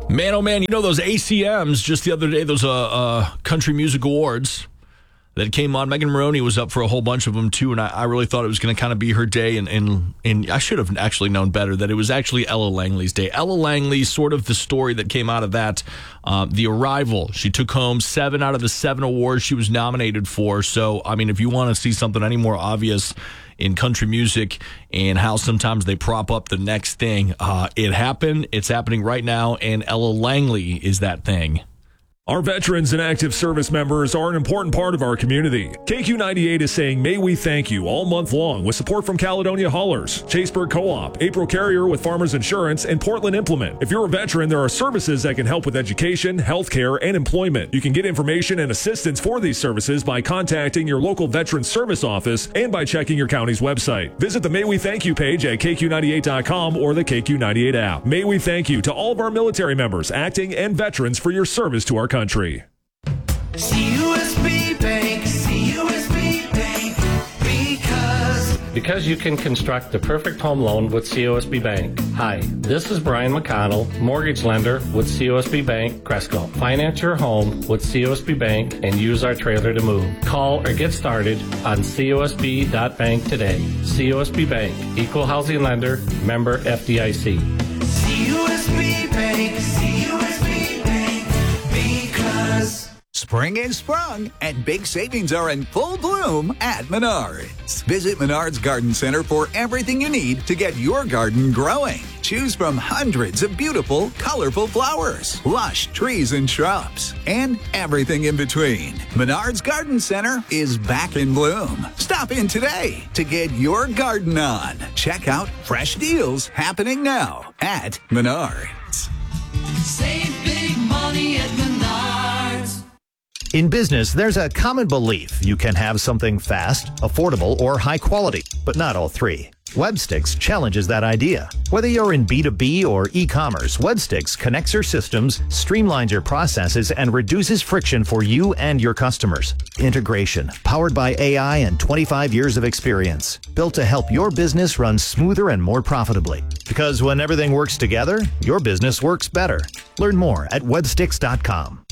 Man, oh man, you know those ACMs just the other day, those country music awards that came on. Megan Maroney was up for a whole bunch of them too, and I really thought it was going to kind of be her day, and I should have actually known better that it was actually Ella Langley's day. Ella Langley, sort of the story that came out of that, The Arrival. She took home 7 out of the 7 awards she was nominated for. So, I mean, if you want to see something any more obvious in country music and how sometimes they prop up the next thing, it happened. It's happening right now, and Ella Langley is that thing. Our veterans and active service members are an important part of our community. KQ98 is saying, may we thank you all month long with support from Caledonia Haulers, Chaseburg Co-op, April Carrier with Farmers Insurance, and Portland Implement. If you're a veteran, there are services that can help with education, healthcare, and employment. You can get information and assistance for these services by contacting your local veteran service office and by checking your county's website. Visit the May We Thank You page at KQ98.com or the KQ98 app. May we thank you to all of our military members, acting, and veterans for your service to our country. CUSB Bank, CUSB Bank, because you can construct the perfect home loan with COSB Bank. Hi, this is Brian McConnell, mortgage lender with COSB Bank, Cresco. Finance your home with COSB Bank and use our trailer to move. Call or get started on COSB.bank today. COSB Bank, equal housing lender, member FDIC. CUSB Bank, CUSB Bank, because Spring is sprung, and big savings are in full bloom at Menards. Visit Menards Garden Center for everything you need to get your garden growing. Choose from hundreds of beautiful, colorful flowers, lush trees and shrubs, and everything in between. Menards Garden Center is back in bloom. Stop in today to get your garden on. Check out fresh deals happening now at Menards. save big money at Menards. In business, there's a common belief you can have something fast, affordable, or high quality, but not all three. Websticks challenges that idea. Whether you're in B2B or e-commerce, Websticks connects your systems, streamlines your processes, and reduces friction for you and your customers. Integration, powered by AI and 25 years of experience, built to help your business run smoother and more profitably. Because when everything works together, your business works better. Learn more at websticks.com.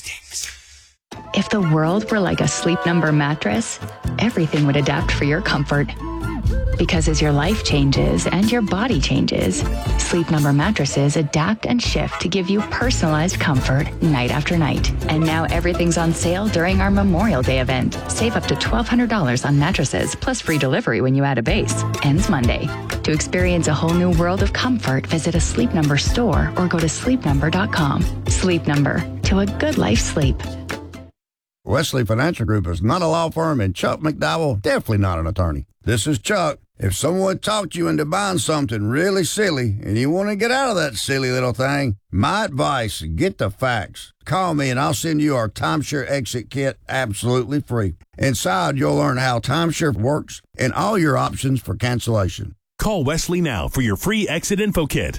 If the world were like a Sleep Number mattress, everything would adapt for your comfort. Because as your life changes and your body changes, Sleep Number mattresses adapt and shift to give you personalized comfort night after night. And now everything's on sale during our Memorial Day event. Save up to $1,200 on mattresses, plus free delivery when you add a base. Ends Monday. To experience a whole new world of comfort, visit a Sleep Number store or go to sleepnumber.com. Sleep Number. To a good life sleep. Wesley Financial Group is not a law firm, and Chuck McDowell definitely not an attorney. This is Chuck. If someone talked you into buying something really silly and you want to get out of that silly little thing, my advice, get the facts. Call me and I'll send you our timeshare exit kit absolutely free. Inside, you'll learn how timeshare works and all your options for cancellation. Call Wesley now for your free exit info kit.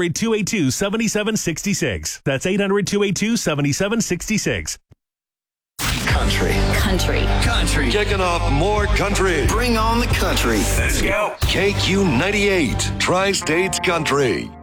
800-282-7766. That's 800-282-7766. Country. Kicking off more country. Bring on the country. Let's go. KQ98, Tri-States Country.